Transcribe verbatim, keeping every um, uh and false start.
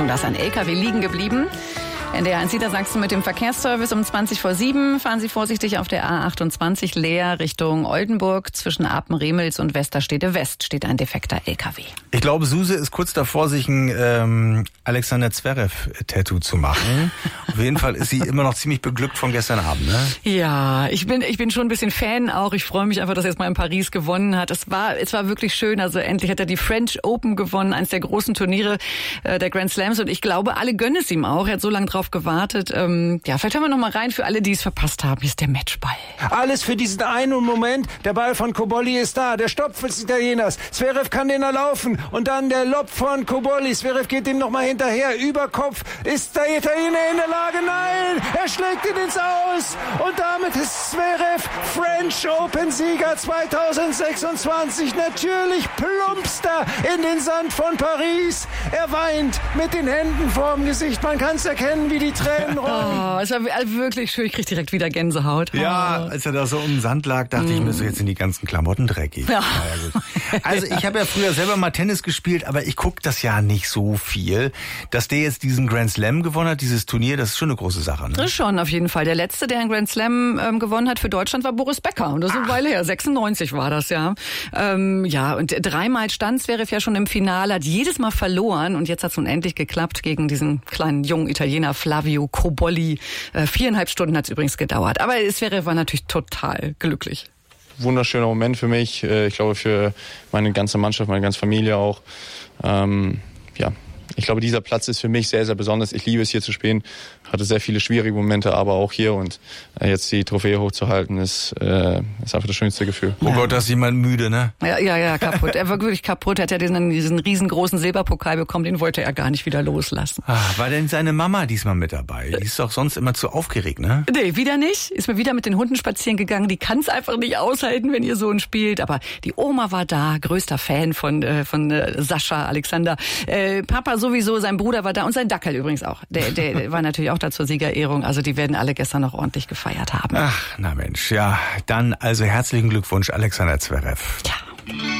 Achtung, da ist ein L K W liegen geblieben. N D R eins Niedersachsen mit dem Verkehrsservice um zwanzig vor sieben. Fahren Sie vorsichtig auf der A achtundzwanzig leer Richtung Oldenburg. Zwischen Apen-Remels und Westerstede West steht ein defekter L K W. Ich glaube, Suse ist kurz davor, sich ein ähm, Alexander Zverev-Tattoo zu machen. Auf jeden Fall ist sie immer noch ziemlich beglückt von gestern Abend, ne? Ja, ich bin ich bin schon ein bisschen Fan auch. Ich freue mich einfach, dass er jetzt mal in Paris gewonnen hat. Es war es war wirklich schön. Also endlich hat er die French Open gewonnen, eines der großen Turniere äh, der Grand Slams. Und ich glaube, alle gönnen es ihm auch. Er hat so lange drauf gewartet. Ähm, ja, vielleicht hören wir noch mal rein für alle, die es verpasst haben. Hier ist der Matchball. Alles für diesen einen Moment. Der Ball von Cobolli ist da. Der Stopp des Italieners. Zverev kann den erlaufen. Und dann der Lob von Cobolli. Zverev geht ihm noch mal hinterher. Über Kopf. Ist der Italiener in der Lage? Nein! Er schlägt ihn ins Aus. Und damit ist Zverev French Open Sieger zweitausendsechsundzwanzig. Natürlich plumpst er in den Sand von Paris. Er weint mit den Händen vorm Gesicht. Man kann es erkennen, wie die Tränen rollen. Oh, es war wirklich schön. Ich krieg direkt wieder Gänsehaut. Ja, als er da so im Sand lag, dachte mm. ich mir so, jetzt sind die ganzen Klamotten dreckig. Ja. Naja, gut. Also ich habe ja früher selber mal Tennis gespielt, aber ich gucke das ja nicht so viel. Dass der jetzt diesen Grand Slam gewonnen hat, dieses Turnier, das ist schon eine große Sache. Ne? Das ist schon, auf jeden Fall. Der letzte, der einen Grand Slam ähm, gewonnen hat für Deutschland, war Boris Becker. Und das ist eine Weile her. sechsundneunzig war das, ja. Ähm, ja, und dreimal stand Zverev ja schon im Finale, hat jedes Mal verloren. Und jetzt hat es nun endlich geklappt gegen diesen kleinen jungen Italiener Flavio Cobolli. Äh, viereinhalb Stunden hat es übrigens gedauert. Aber Zverev war natürlich total glücklich. Wunderschöner Moment für mich. Ich glaube, für meine ganze Mannschaft, meine ganze Familie auch. Ähm, ja. Ich glaube, dieser Platz ist für mich sehr, sehr besonders. Ich liebe es, hier zu spielen. Hatte sehr viele schwierige Momente, aber auch hier. Und äh, jetzt die Trophäe hochzuhalten, ist, äh, ist einfach das schönste Gefühl. Oh Gott, da ist jemand müde, ne? Ja, ja, ja, kaputt. Er war wirklich kaputt. Er hat ja diesen, diesen riesengroßen Silberpokal bekommen. Den wollte er gar nicht wieder loslassen. Ach, war denn seine Mama diesmal mit dabei? Die ist doch sonst immer zu aufgeregt, ne? Nee, wieder nicht. Ist mir wieder mit den Hunden spazieren gegangen. Die kann es einfach nicht aushalten, wenn ihr Sohn spielt. Aber die Oma war da, größter Fan von, äh, von äh, Sascha, Alexander. Äh, Papa sowieso, sein Bruder war da und sein Dackel übrigens auch. Der, der war natürlich auch da zur Siegerehrung. Also die werden alle gestern noch ordentlich gefeiert haben. Ach, na Mensch, ja. Dann also herzlichen Glückwunsch, Alexander Zverev. Ja.